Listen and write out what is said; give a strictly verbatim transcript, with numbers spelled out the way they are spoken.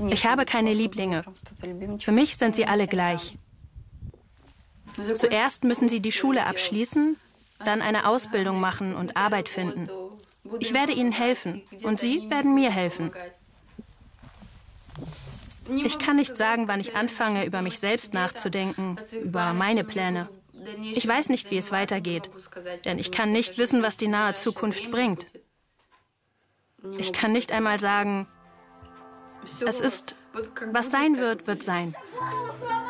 Ich habe keine Lieblinge. Für mich sind sie alle gleich. Zuerst müssen sie die Schule abschließen, dann eine Ausbildung machen und Arbeit finden. Ich werde ihnen helfen und sie werden mir helfen. Ich kann nicht sagen, wann ich anfange, über mich selbst nachzudenken, über meine Pläne. Ich weiß nicht, wie es weitergeht, denn ich kann nicht wissen, was die nahe Zukunft bringt. Ich kann nicht einmal sagen, es ist, was sein wird, wird sein.